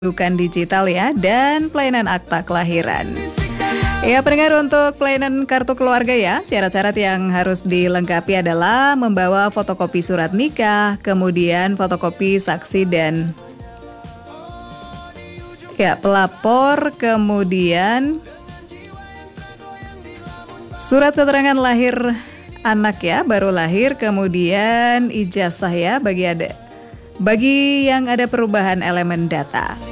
Bukan digital ya, dan pelayanan akta kelahiran. Ya, pendengar, untuk pelayanan kartu keluarga ya, syarat-syarat yang harus dilengkapi adalah membawa fotokopi surat nikah, kemudian fotokopi saksi dan ya pelapor, kemudian surat keterangan lahir anak ya, baru lahir, kemudian ijazah ya bagi yang ada perubahan elemen data.